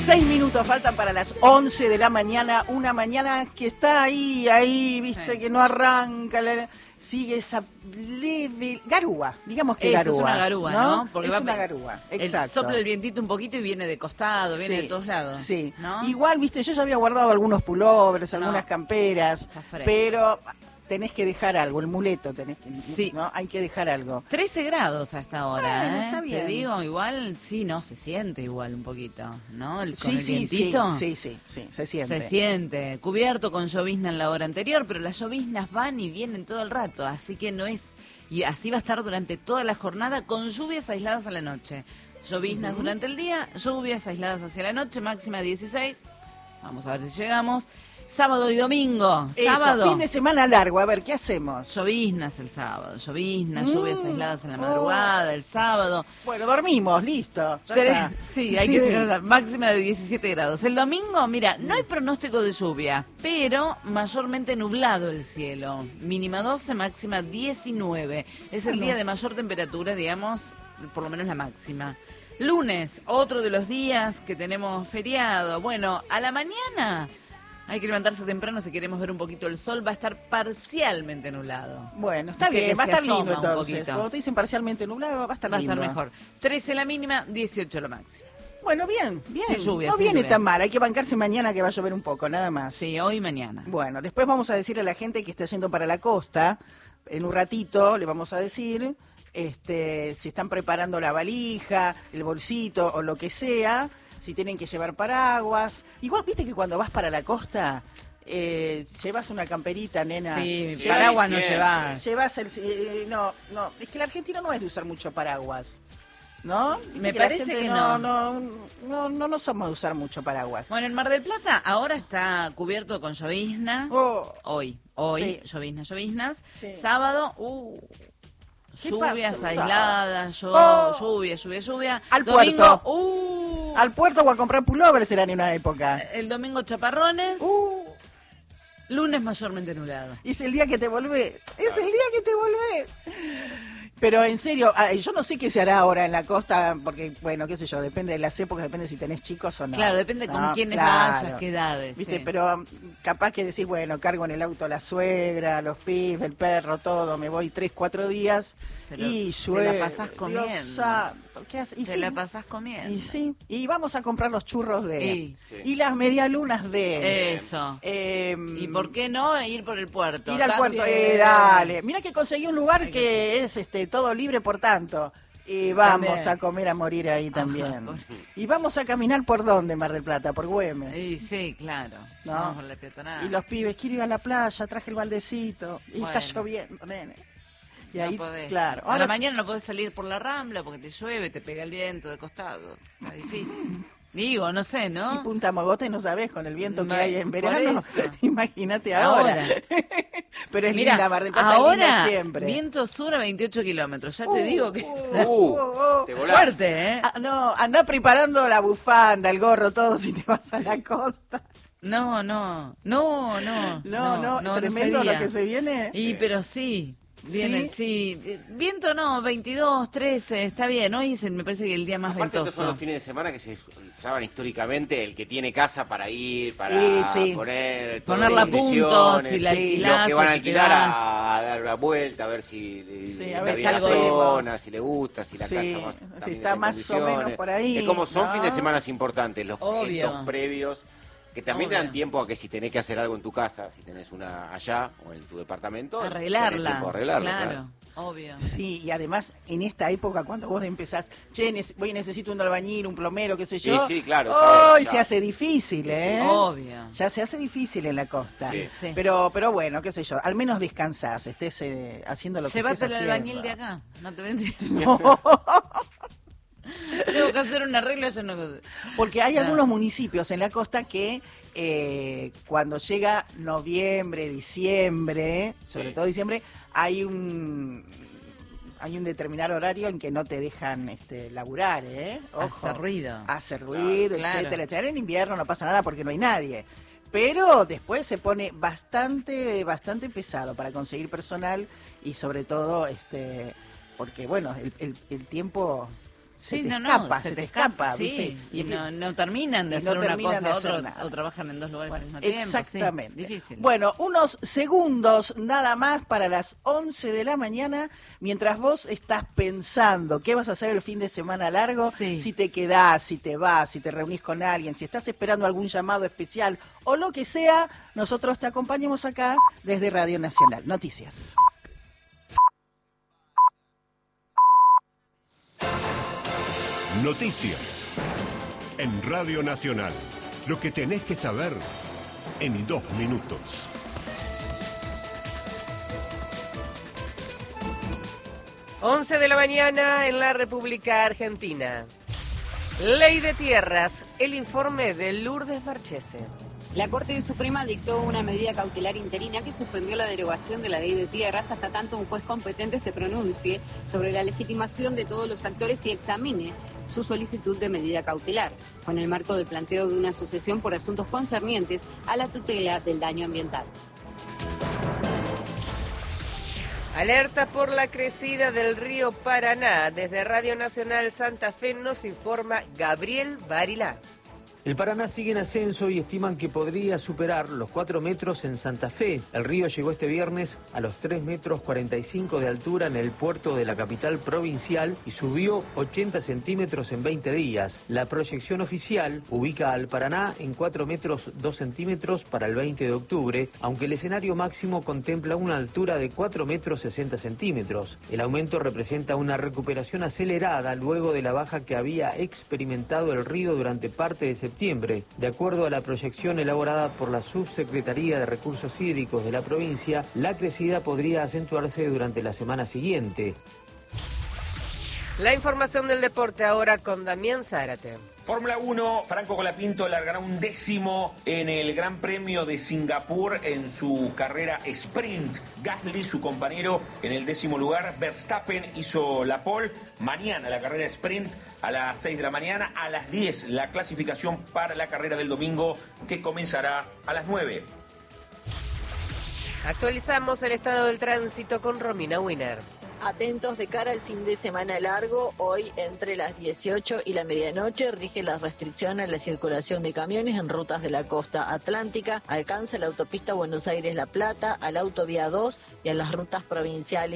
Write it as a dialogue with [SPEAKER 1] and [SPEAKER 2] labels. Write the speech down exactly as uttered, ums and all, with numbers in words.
[SPEAKER 1] Seis minutos faltan para las once de la mañana, una mañana que está ahí, ahí, viste, sí. que no arranca, la, sigue esa leve garúa, digamos que
[SPEAKER 2] Eso
[SPEAKER 1] garúa.
[SPEAKER 2] es una garúa, ¿no?
[SPEAKER 1] ¿no?
[SPEAKER 2] Porque
[SPEAKER 1] es
[SPEAKER 2] va,
[SPEAKER 1] una garúa, exacto.
[SPEAKER 2] El, sopla el vientito un poquito y viene de costado, viene
[SPEAKER 1] sí,
[SPEAKER 2] de todos lados.
[SPEAKER 1] Sí,
[SPEAKER 2] ¿no?
[SPEAKER 1] Igual, viste, yo ya había guardado algunos pullovers,
[SPEAKER 2] no.
[SPEAKER 1] algunas camperas, pero... tenés que dejar algo, el muleto tenés que,
[SPEAKER 2] sí.
[SPEAKER 1] ¿no? Hay que dejar algo.
[SPEAKER 2] trece grados hasta ahora,
[SPEAKER 1] bueno,
[SPEAKER 2] ¿eh?
[SPEAKER 1] Está bien.
[SPEAKER 2] Te digo, igual, sí, no, se siente igual un poquito, ¿no? El, con
[SPEAKER 1] sí,
[SPEAKER 2] el
[SPEAKER 1] sí,
[SPEAKER 2] vientito.
[SPEAKER 1] Sí, sí, sí, sí, se siente.
[SPEAKER 2] Se siente. Cubierto con llovizna en la hora anterior, pero las lloviznas van y vienen todo el rato, así que no es... Y así va a estar durante toda la jornada con lluvias aisladas a la noche. Lloviznas uh-huh. durante el día, lluvias aisladas hacia la noche, máxima dieciséis. Vamos a ver si llegamos. Sábado y domingo.
[SPEAKER 1] Eso,
[SPEAKER 2] sábado.
[SPEAKER 1] Fin de semana largo, a ver, ¿qué hacemos?
[SPEAKER 2] Lloviznas el sábado, lloviznas,
[SPEAKER 1] mm,
[SPEAKER 2] lluvias aisladas en la madrugada, oh. el sábado.
[SPEAKER 1] Bueno, dormimos, listo.
[SPEAKER 2] Tres, sí, hay sí. que dejar máxima de diecisiete grados. El domingo, mira, no hay pronóstico de lluvia, pero mayormente nublado el cielo. Mínima doce, máxima diecinueve. Es el
[SPEAKER 1] bueno.
[SPEAKER 2] día de mayor temperatura, digamos, por lo menos la máxima. Lunes, otro de los días que tenemos feriado. Bueno, a la mañana... hay que levantarse temprano si queremos ver un poquito el sol. Va a estar parcialmente nublado.
[SPEAKER 1] Bueno, está
[SPEAKER 2] que
[SPEAKER 1] bien,
[SPEAKER 2] que
[SPEAKER 1] va a estar lindo entonces.
[SPEAKER 2] Poquito.
[SPEAKER 1] Cuando te dicen parcialmente nublado, va a estar
[SPEAKER 2] va
[SPEAKER 1] lindo.
[SPEAKER 2] Va a estar mejor. trece la mínima, dieciocho la máxima.
[SPEAKER 1] Bueno, bien, bien.
[SPEAKER 2] Sin lluvia,
[SPEAKER 1] no
[SPEAKER 2] sin
[SPEAKER 1] viene
[SPEAKER 2] lluvia.
[SPEAKER 1] tan mal. Hay que bancarse mañana que va a llover un poco, nada más.
[SPEAKER 2] Sí, hoy y mañana.
[SPEAKER 1] Bueno, después vamos a decirle a la gente que está yendo para la costa. En un ratito le vamos a decir este, si están preparando la valija, el bolsito o lo que sea. Si tienen que llevar paraguas. Igual, viste que cuando vas para la costa... Eh, llevas una camperita, nena.
[SPEAKER 2] Sí,
[SPEAKER 1] llevas,
[SPEAKER 2] paraguas no llevas.
[SPEAKER 1] Llevas el, eh, no, no, es que el argentino no es de usar mucho paraguas, ¿no?
[SPEAKER 2] Me
[SPEAKER 1] que
[SPEAKER 2] parece que no.
[SPEAKER 1] No, no, no, no, no somos de usar mucho paraguas.
[SPEAKER 2] Bueno, en Mar del Plata ahora está cubierto con llovizna.
[SPEAKER 1] Oh,
[SPEAKER 2] hoy, hoy,
[SPEAKER 1] sí.
[SPEAKER 2] lloviznas, lloviznas.
[SPEAKER 1] Sí.
[SPEAKER 2] Sábado, uh, lluvias
[SPEAKER 1] pasó?
[SPEAKER 2] aisladas, llo-
[SPEAKER 1] oh.
[SPEAKER 2] lluvia, lluvia, lluvia.
[SPEAKER 1] Al
[SPEAKER 2] domingo,
[SPEAKER 1] puerto.
[SPEAKER 2] Uh,
[SPEAKER 1] Al puerto o a comprar pullovers serán en una época.
[SPEAKER 2] El domingo chaparrones.
[SPEAKER 1] Uh.
[SPEAKER 2] Lunes mayormente nublado.
[SPEAKER 1] Es el día que te volvés. Es el día que te volvés. Pero en serio, yo no sé qué se hará ahora en la costa, porque, bueno, qué sé yo, depende de las épocas, depende si tenés chicos o no.
[SPEAKER 2] Claro, depende
[SPEAKER 1] no,
[SPEAKER 2] con quiénes
[SPEAKER 1] claro.
[SPEAKER 2] vayas, qué edades.
[SPEAKER 1] Viste,
[SPEAKER 2] sí.
[SPEAKER 1] pero capaz que decís, bueno, cargo en el auto a la suegra, los pibes, el perro, todo, me voy tres, cuatro días pero y llueve.
[SPEAKER 2] Te la pasás comiendo.
[SPEAKER 1] Dios santo, ¿qué haces? Y
[SPEAKER 2] te
[SPEAKER 1] sí,
[SPEAKER 2] la pasás comiendo.
[SPEAKER 1] Y sí, y vamos a comprar los churros de...
[SPEAKER 2] Sí.
[SPEAKER 1] Y las medialunas de...
[SPEAKER 2] Eso.
[SPEAKER 1] Eh,
[SPEAKER 2] ¿Y por qué no ir por el puerto?
[SPEAKER 1] Ir al
[SPEAKER 2] También.
[SPEAKER 1] puerto, eh, dale. Mira que conseguí un lugar que, que es este todo libre por tanto. Y vamos también. a comer a morir ahí también. Ajá, por... Y vamos a caminar por dónde, Mar del Plata, por Güemes.
[SPEAKER 2] Sí, sí, claro.
[SPEAKER 1] ¿No?
[SPEAKER 2] Vamos por la peatonal.
[SPEAKER 1] Y los pibes, quiero ir a la playa, traje el baldecito. Y
[SPEAKER 2] bueno.
[SPEAKER 1] está lloviendo, nene. Y
[SPEAKER 2] no
[SPEAKER 1] ahí,
[SPEAKER 2] podés.
[SPEAKER 1] claro.
[SPEAKER 2] Ahora, a la mañana no podés salir por la Rambla porque te llueve, te pega el viento de costado. Está difícil. Digo, no sé, ¿no?
[SPEAKER 1] Y Punta Mogote no sabés con el viento que Ma hay en verano. Imagínate
[SPEAKER 2] ahora.
[SPEAKER 1] ahora. Pero es
[SPEAKER 2] Mirá,
[SPEAKER 1] linda, Mar del Plata,
[SPEAKER 2] ahora,
[SPEAKER 1] es linda siempre.
[SPEAKER 2] Viento sur a veintiocho kilómetros. Ya
[SPEAKER 1] uh,
[SPEAKER 2] te digo que...
[SPEAKER 1] Uh, uh, uh,
[SPEAKER 2] uh, fuerte, ¿eh?
[SPEAKER 1] Ah, no, anda preparando la bufanda, el gorro, todo si te vas a la costa.
[SPEAKER 2] No, no, no, no.
[SPEAKER 1] No, no, no, no tremendo
[SPEAKER 2] no
[SPEAKER 1] lo que se viene.
[SPEAKER 2] Y pero sí. Viene,
[SPEAKER 1] ¿Sí?
[SPEAKER 2] sí. Viento no, veintidós, trece, está bien. Hoy es el, me parece que el día más
[SPEAKER 3] Aparte,
[SPEAKER 2] ventoso.
[SPEAKER 3] Estos son los fines de semana que se usaban históricamente el que tiene casa para ir, para
[SPEAKER 1] sí, sí.
[SPEAKER 3] poner...
[SPEAKER 2] Ponerla a punto, si la
[SPEAKER 3] sí,
[SPEAKER 2] alquilás,
[SPEAKER 3] los que van a
[SPEAKER 2] si
[SPEAKER 3] alquilar a, a dar la vuelta, a ver si,
[SPEAKER 1] sí,
[SPEAKER 3] si
[SPEAKER 1] a ver
[SPEAKER 3] si
[SPEAKER 1] si
[SPEAKER 3] la zona,
[SPEAKER 1] vemos.
[SPEAKER 3] si le gusta, si la
[SPEAKER 1] sí,
[SPEAKER 3] casa más,
[SPEAKER 1] si está más o menos por ahí.
[SPEAKER 3] Es como son
[SPEAKER 1] ¿no?
[SPEAKER 3] fines de semana importantes, los
[SPEAKER 2] Obvio.
[SPEAKER 3] estos previos... Que también
[SPEAKER 2] Obvio.
[SPEAKER 3] te dan tiempo a que si tenés que hacer algo en tu casa, si tenés una allá o en tu departamento,
[SPEAKER 2] arreglarla,
[SPEAKER 3] a arreglarla
[SPEAKER 2] claro,
[SPEAKER 3] claro,
[SPEAKER 2] obvio.
[SPEAKER 1] Sí, y además en esta época cuando vos empezás, che, voy necesito un albañil, un plomero, qué sé yo.
[SPEAKER 3] Sí, sí, claro.
[SPEAKER 1] Hoy
[SPEAKER 3] sabes,
[SPEAKER 1] se hace difícil, ¿eh?
[SPEAKER 2] Obvio.
[SPEAKER 1] Ya se hace difícil en la costa.
[SPEAKER 3] Sí.
[SPEAKER 2] Sí.
[SPEAKER 1] Pero pero bueno, qué sé yo, al menos descansás, estés eh, haciendo lo que estés
[SPEAKER 2] Llévate el
[SPEAKER 1] haciendo.
[SPEAKER 2] albañil de acá, no te vendría.
[SPEAKER 1] No.
[SPEAKER 2] Tengo que hacer un arreglo, yo no...
[SPEAKER 1] Porque hay
[SPEAKER 2] no.
[SPEAKER 1] algunos municipios en la costa que eh, cuando llega noviembre, diciembre, sobre
[SPEAKER 3] sí.
[SPEAKER 1] todo diciembre, hay un hay un determinado horario en que no te dejan este, laburar, ¿eh? Ojo.
[SPEAKER 2] Hace ruido.
[SPEAKER 1] Hace ruido,
[SPEAKER 2] claro,
[SPEAKER 1] etcétera,
[SPEAKER 2] claro.
[SPEAKER 1] etcétera. En invierno no pasa nada porque no hay nadie. Pero después se pone bastante bastante pesado para conseguir personal y sobre todo este porque bueno, el, el, el tiempo se
[SPEAKER 2] Sí,
[SPEAKER 1] te
[SPEAKER 2] no, no,
[SPEAKER 1] escapa,
[SPEAKER 2] se,
[SPEAKER 1] se
[SPEAKER 2] te
[SPEAKER 1] te
[SPEAKER 2] escapa,
[SPEAKER 1] escapa,
[SPEAKER 2] sí,
[SPEAKER 1] ¿viste?
[SPEAKER 2] y no, no terminan de
[SPEAKER 1] y no
[SPEAKER 2] hacer una
[SPEAKER 1] terminan de
[SPEAKER 2] cosa
[SPEAKER 1] hacer
[SPEAKER 2] otra,
[SPEAKER 1] nada.
[SPEAKER 2] o trabajan en dos lugares
[SPEAKER 1] Bueno,
[SPEAKER 2] al mismo tiempo.
[SPEAKER 1] exactamente.
[SPEAKER 2] Sí, difícil.
[SPEAKER 1] Bueno, unos segundos nada más para las once de la mañana, mientras vos estás pensando qué vas a hacer el fin de semana largo,
[SPEAKER 2] Sí.
[SPEAKER 1] si te quedás, si te vas, si te reunís con alguien, si estás esperando algún llamado especial o lo que sea, nosotros te acompañamos acá desde Radio Nacional. Noticias.
[SPEAKER 4] Noticias en Radio Nacional. Lo que tenés que saber en dos minutos.
[SPEAKER 5] once de la mañana en la República Argentina. Ley de Tierras, el informe de Lourdes Marchese.
[SPEAKER 6] La Corte Suprema dictó una medida cautelar interina que suspendió la derogación de la Ley de Tierras hasta tanto un juez competente se pronuncie sobre la legitimación de todos los actores y examine su solicitud de medida cautelar. Fue en el marco del planteo de una asociación por asuntos concernientes a la tutela del daño ambiental.
[SPEAKER 5] Alerta por la crecida del río Paraná. Desde Radio Nacional Santa Fe nos informa Gabriel Barilá.
[SPEAKER 7] El Paraná sigue en ascenso y estiman que podría superar los cuatro metros en Santa Fe. El río llegó este viernes a los tres metros cuarenta y cinco de altura en el puerto de la capital provincial y subió ochenta centímetros en veinte días. La proyección oficial ubica al Paraná en cuatro metros dos centímetros para el veinte de octubre, aunque el escenario máximo contempla una altura de cuatro metros sesenta centímetros. El aumento representa una recuperación acelerada luego de la baja que había experimentado el río durante parte de septiembre. De acuerdo a la proyección elaborada por la Subsecretaría de Recursos Hídricos de la provincia, la crecida podría acentuarse durante la semana siguiente.
[SPEAKER 5] La información del deporte ahora con Damián Zárate.
[SPEAKER 8] Fórmula uno, Franco Colapinto largará un décimo en el Gran Premio de Singapur en su carrera sprint. Gasly, su compañero, en el décimo lugar. Verstappen hizo la pole. Mañana la carrera sprint a las seis de la mañana. A las diez la clasificación para la carrera del domingo que comenzará a las nueve.
[SPEAKER 5] Actualizamos el estado del tránsito con Romina Winer.
[SPEAKER 9] Atentos de cara al fin de semana largo, hoy entre las dieciocho y la medianoche rige la restricción a la circulación de camiones en rutas de la costa atlántica, alcanza la autopista Buenos Aires-La Plata, a la autovía dos y a las rutas provinciales